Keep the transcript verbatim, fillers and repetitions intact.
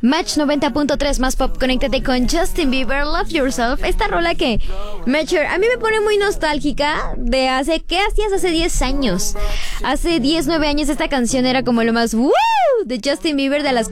Match noventa punto tres más pop, conéctate con Justin Bieber, Love Yourself. Esta rola que, Matcher, a mí me pone muy nostálgica de hace, ¿qué hacías hace diez años? Hace diez, nueve años esta canción era como lo más ¡woo! De Justin Bieber, de las